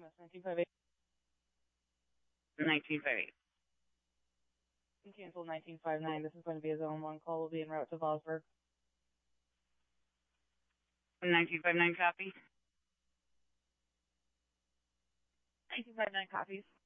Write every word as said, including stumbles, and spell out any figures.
nineteen fifty-eight. nineteen fifty-eight. Cancel nineteen fifty-nine. This is going to be a zone one call. Will be en route to Vosburg. nineteen fifty-nine copy. nineteen fifty-nine copies.